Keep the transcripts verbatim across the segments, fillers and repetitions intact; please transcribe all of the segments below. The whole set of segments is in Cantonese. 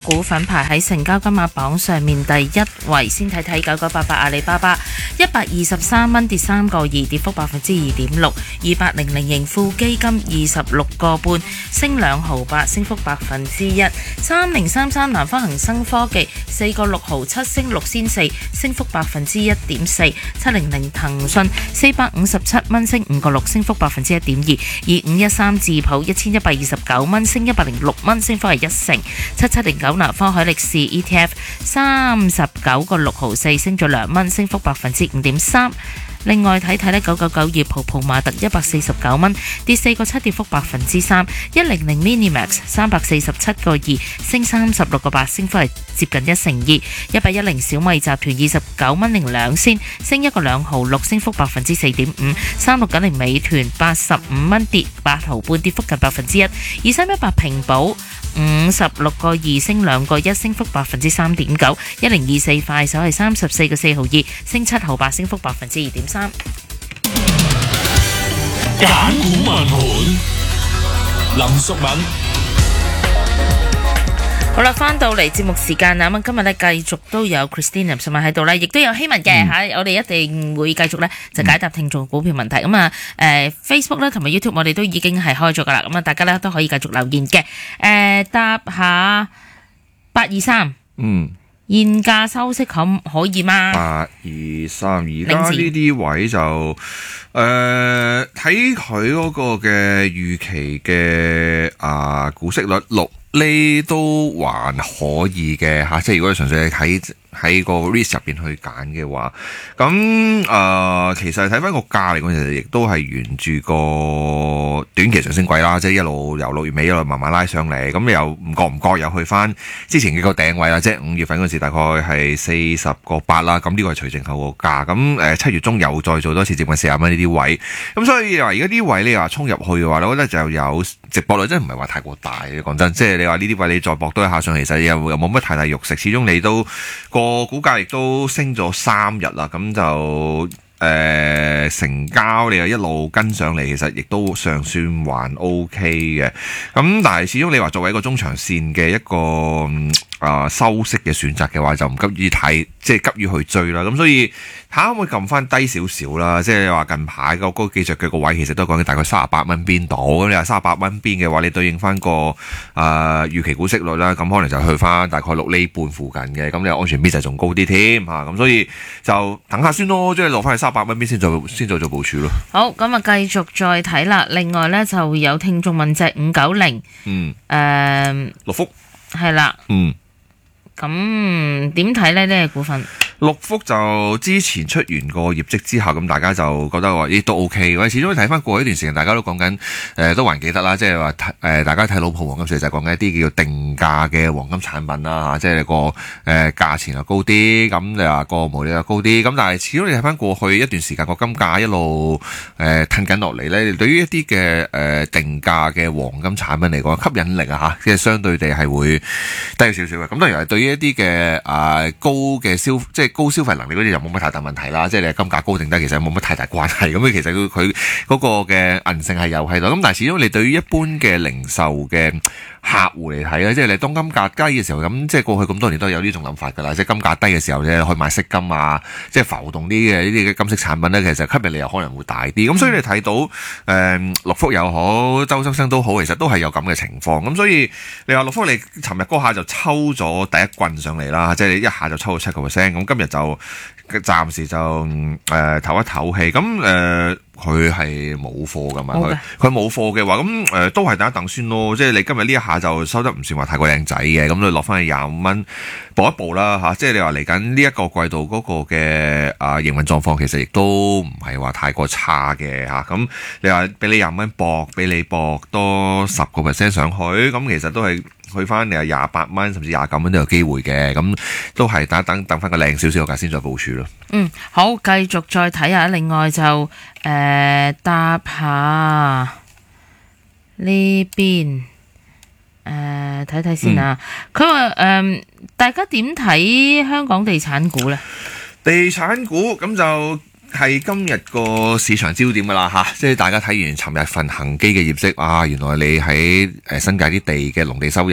股份排喺成交金額榜上面第一位。先睇睇九九八八阿里巴巴，一百二十三蚊跌三個二，跌幅百分之二點六。二八零零盈富基金二十六個半，升兩毫八，升幅百分之一。三零三三南方恒生科技四個六毫七，升六仙四，升幅百分之一點四。七零零騰訊四百五十七蚊，升五個六，升幅百分之一點二。二五一三智譜一千一百二十九蚊，升一百零六蚊，升幅係一成。七七零九南方海力士 E T F 三十九個六毫四，升咗兩蚊，升幅百分之五點三。另外睇睇呢，九九九業普普馬特一百四十九蚊，跌四個七，跌幅百分之三。一零零 Minimax 三百四十七個二，升三十六個八，升幅係接近一成二。一八一零小米集團二十九蚊零兩仙，升一個兩毫六，升幅百分之四點五。三六九零美團八十五蚊，跌八毫半，跌幅近百分之一。二三一八平保五十六個二，升兩個一，升幅百分之三點九。一零二四快手係三十四個四毫二，升七毫八，升幅百分之二點三。 揀股問盤，林淑敏。 好啦，翻到嚟節目時間啦，咁今日咧繼續都有 Christine 林淑敏喺度咧，亦都有希文嘅嚇，我哋一定會繼續咧就解答聽眾股票問題。咁啊誒 Facebook 咧同埋 YouTube 我哋都已經係開咗噶啦，咁啊大家咧都可以繼續留言嘅。誒答下八二三，嗯。現價收息可可以嗎？ 八二三，而家呢啲位就誒睇佢嗰個嘅預期嘅啊股息率六厘都還可以嘅嚇，即係如果你純粹係喺喺個 risk 入邊去揀嘅話，咁誒、呃、其實睇翻個價嚟講，其實亦都係沿住個短期上升軌啦，即係一路由六月尾一路慢慢拉上嚟，咁你又唔覺唔覺又去翻之前嘅個頂位啦，即係五月份嗰時大概係四十個八啦，咁呢個係除淨後個價，咁誒七月中又再做多次接近四十蚊呢啲位，咁所以話而家啲位你話衝入去嘅話，我覺得就有值博率，真係唔係話太過大嘅，講真，即係你話呢啲位你再博多一下上，其實又又冇乜太大肉食，始終你都個股價亦都升咗三日啦，咁就誒、呃、成交你又一路跟上嚟，其實亦都尚算還 OK 嘅。咁但係始終你話作為一個中長線嘅一個啊、呃、收息嘅選擇嘅話，就唔急於太即係急於去追啦。咁所以睇下可唔可以撳翻低少少啦。即係你話近排個嗰個技術嘅個位其實都講緊大概三十八蚊邊度。咁你話三十八蚊邊嘅話，你對應翻個啊預期股息率啦，咁可能就去翻大概六厘半附近嘅。咁你安全邊就仲高啲添嚇。咁所以就等下先咯，即係落翻去三十八蚊邊先做先做做部署咯。 好，咁啊繼續再睇啦。另外咧就有聽眾問隻五九零，嗯，誒六福係啦，嗯。咁點睇呢？呢個股份六福就之前出完個業績之後，咁大家就覺得話咦都 OK。我哋始終睇翻過一段時間，大家都講緊誒都還記得啦，即係話誒大家睇老普黃金時就係講緊一啲叫定價嘅黃金產品啦嚇，即係個誒價錢又高啲，咁你話個毛利又高啲，咁但係始終你睇翻過去一段時間個金價一路誒褪緊落嚟咧，對於一啲嘅誒定價嘅黃金產品嚟講，吸引力啊嚇，即係相對地係會低少少嘅。咁當然係對於一啲嘅啊高嘅消即係高消費能力嗰啲就冇乜太大問題啦，即係你金價高定低其實冇乜太大關係。咁其實佢佢嗰個嘅韌性係有喺度，咁但係始終你對於一般嘅零售嘅客戶嚟睇咧，即係你當金價低嘅時候，咁即係過去咁多年都有呢種諗法㗎啦，即係金價低嘅時候咧，去買飾金啊，即係浮動啲嘅呢啲嘅金飾產品咧，其實吸引力又可能會大啲。咁所以你睇到誒、呃、六福又好，周生生都好，其實都係有咁嘅情況。咁所以你話六福你尋日嗰下就抽咗第一棍上嚟啦，即係一下就抽咗七個 percent。咁今日就暫時就誒唞、呃、一唞氣。咁誒佢係冇貨㗎嘛？佢佢冇貨嘅話，咁誒、呃、都係等一等先咯。即係你今日呢一下就收得唔算話太過靚仔嘅，咁你落翻去廿五蚊，步一步啦嚇。即係你話嚟緊呢一個季度嗰個嘅啊營運狀況，其實亦都唔係話太過差嘅嚇。咁你話俾你廿五蚊搏，俾你搏多十個 percent 上去，咁其實都係去翻你係廿八蚊甚至廿九蚊都有機會嘅。咁都係等一等等翻個靚少少嘅價先再部署咯。 嗯，好，繼續再睇下，另外就誒、呃、搭下呢邊誒睇睇先啊。佢話誒大家點睇香港地產股咧？ 地產股咁就係今日個市場焦點噶啦嚇，即係大家睇完尋日份恒基嘅業績啊，原來你喺誒新界啲地嘅農地收入，誒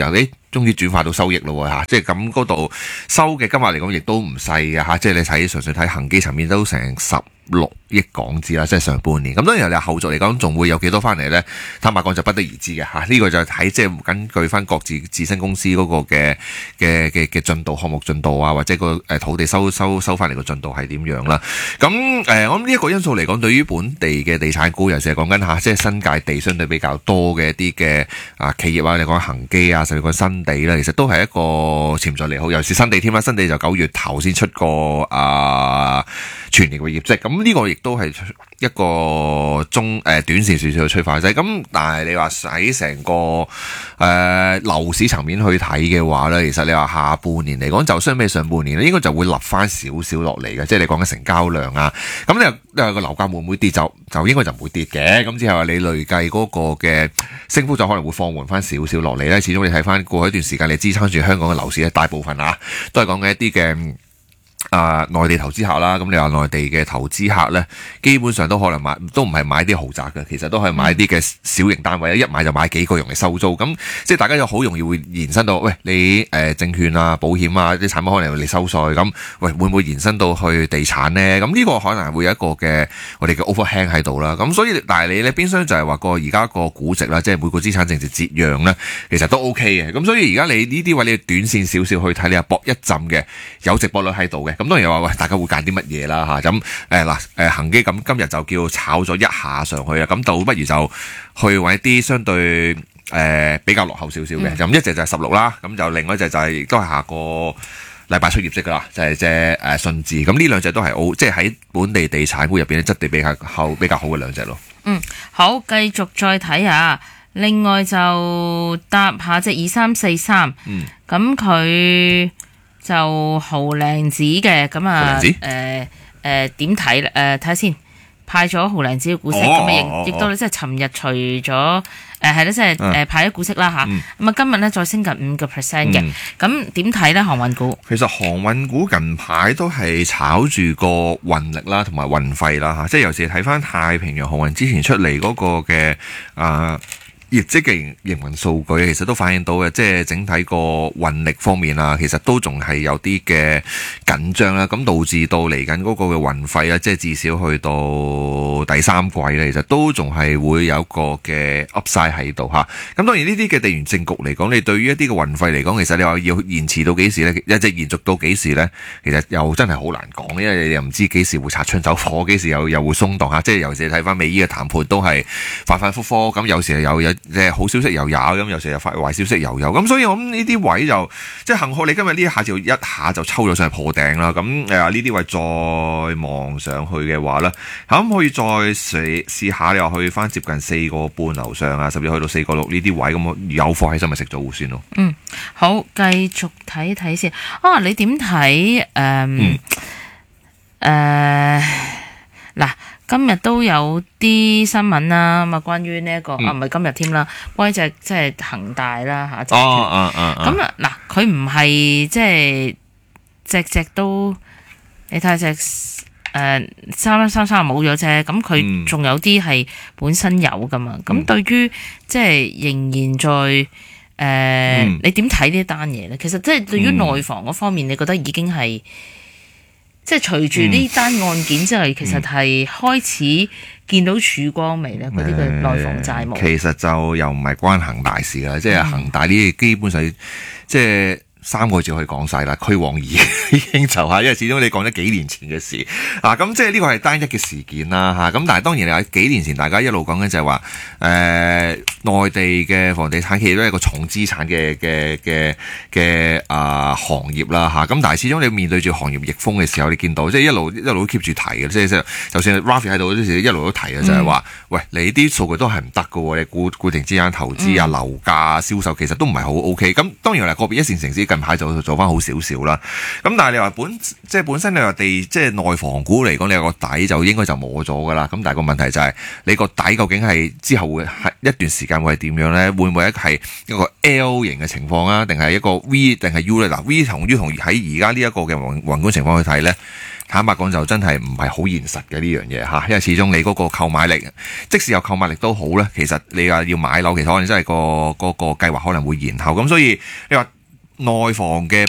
終於轉化到收益咯喎嚇，即係咁嗰度收嘅金額嚟講，亦都唔細嘅嚇，即係你睇純粹睇恒基層面都成十六億港紙啦，即係上半年。咁當然你後續嚟講，仲會有幾多翻嚟呢？坦白講就不得而知嘅嚇。呢、這個就睇即係根據翻各自自身公司嗰個嘅嘅嘅嘅進度、項目進度啊，或者個誒土地收收收翻嚟個進度係點樣啦。咁誒、呃，我諗呢一個因素嚟講，對於本地嘅地產股，尤其係講緊嚇，即係新界地相對比較多嘅一啲嘅啊企業啊，你講恒基啊，甚至講新地啦，其實都係一個潛在利好。尤其是新地添啦，新地就九月頭先出過啊全年嘅業績，咁呢個亦都係一個中誒、呃、短線少少嘅催化劑。咁但係你話喺成個誒、呃、樓市層面去睇嘅話咧，其實你話下半年嚟講，就相比上半年咧，應該就會立翻少少落嚟嘅。即係你講緊成交量啊，咁你話個樓價會唔會跌？就就應該就唔會跌嘅。咁之後你累計嗰個嘅升幅就可能會放緩翻少少落嚟咧。始終你睇翻過去一段時間，你支撐住香港嘅樓市咧，大部分啊都係講緊一啲嘅。啊、呃，內地投資客啦，咁你話內地嘅投資客呢，基本上都可能買，都唔係買啲豪宅嘅，其實都係買啲嘅小型單位，一買就買幾個用嚟收租，咁即係大家又好容易會延伸到，喂，你誒、呃、證券啊、保險啊啲產品可能用嚟收稅，咁喂會唔會延伸到去地產呢？咁呢個可能會有一個嘅我哋嘅 overhang 喺度啦，咁所以但係你呢邊廂就係話個而家個估值啦，即係每個資產淨值折讓呢，其實都 OK 嘅，咁所以而家你呢啲位你短線少少去睇，你係搏一陣嘅有值博率喺度嘅。咁當然又話喂，大家會揀啲乜嘢啦嚇？咁誒嗱誒恒基咁今日就叫炒咗一下上去啊，咁倒不如就去揾一啲相對誒、呃、比較落後少少嘅，咁、嗯、一隻就係十六啦，咁就另外一隻就係亦都係下個禮拜出業績噶啦，就係隻誒順治，咁呢兩隻都係好，即係喺本地地產股入邊咧質地比較好比較好嘅兩隻咯。嗯， 好，繼續再睇下，另外就搭下隻二三四三，嗯，咁佢。就豪靚子嘅咁啊，誒誒點睇咧？誒睇下先，派咗豪靚子嘅股息，咁啊亦亦都即係尋日除咗誒係咧，即係誒派咗股息啦嚇。咁啊今日咧再升近五個 percent 嘅，咁點睇咧？航運股其實航運股近排都係炒住個運力啦，同埋運費啦嚇，即係尤其是睇翻太平洋航運之前出嚟嗰個嘅啊。業績嘅營運數據其實都反映到嘅，即係整體個運力方面啊，其實都仲係有啲嘅緊張啦。咁導致到嚟緊嗰個嘅運費啊，即係至少去到第三季咧，其實都仲係會有一個嘅 Upside 喺度嚇。咁當然呢啲嘅地緣政局嚟講，你對於一啲嘅運費嚟講，其實你話要延遲到幾時咧，一直延續到幾時咧，其實又真係好難講，因為你又唔知幾時會擦槍走火，幾時又又會鬆動嚇。即係尤其是睇翻美伊嘅談判都係反反覆覆，咁有時又有。即係好消息又有，咁有時又壞壞消息又有，咁所以我諗呢啲位就即係幸好你今日呢一下就一下就抽咗上去破頂啦。咁誒呢啲位再望上去嘅話咧，咁可以再試試下，你話去翻接近四個半樓上啊，甚至去到四個六呢啲位，咁有貨喺身咪食咗糊先咯。 嗯，好，繼續睇睇先。啊，你點睇？誒、嗯、誒，嗱、嗯。呃今日都有啲新聞啦，咁啊關於呢、這、一個、嗯、啊唔係今日添啦，關於隻即係恒大啦嚇。哦哦哦。咁啊嗱，佢唔係即係隻隻都，你睇下隻誒三一三三冇咗啫，咁佢仲有啲係本身有噶嘛。咁、嗯、對於即係仍然在誒、呃嗯，你點睇呢單嘢咧？其實即係對於內房嗰方面，你覺得已經係。即係隨住呢單案件之後、嗯，其實係開始見到曙光未咧？嗰啲嘅內房債務、呃、其實就又唔係關恒大事啦、嗯，即係恒大呢啲基本上即係三個字可以講晒啦，屈往已已經就下，因為始終你講咗幾年前嘅事啊，咁即係呢個係單一嘅事件啦嚇。咁但係當然你話幾年前大家一路講緊就係話誒內地嘅房地產企業都係一個重資產嘅嘅嘅嘅啊行業啦嚇。咁但係始終你面對住行業逆風嘅時候，你見到即係一路一路都 keep 住提嘅，即係即係就算 Rafi 喺度嗰時一路都提嘅，就係話喂，你啲數據都係唔得嘅喎，你固固定資產投資啊、樓價啊、銷售其實都唔係好 OK。咁當然啦，個別一線城市近近排就做翻好少少啦。咁但係你話本即係本身你話地即係內房股嚟講，你有個底就應該就冇咗噶啦。咁但係個問題就係、是、你個底究竟係之後會係一段時間會係點樣咧？會唔會係一個 L 型嘅情況啊？定係一個 V 定係 U 咧？嗱 V 同 U 同喺而家呢一個嘅宏宏觀情況去睇咧，坦白講就真係唔係好現實嘅呢樣嘢嚇，因為始終你嗰個購買力，即使有購買力都好咧，其實你話要買樓，其實可能真係個嗰個計劃可能會延後，咁所以你話內房嘅